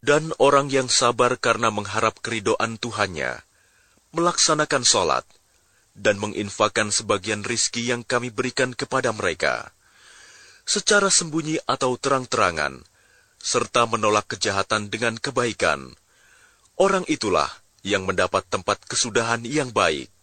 Dan orang yang sabar karena mengharap keridhaan Tuhannya, melaksanakan sholat, dan menginfakkan sebagian rizki yang kami berikan kepada mereka, secara sembunyi atau terang-terangan, serta menolak kejahatan dengan kebaikan, orang itulah yang mendapat tempat kesudahan yang baik.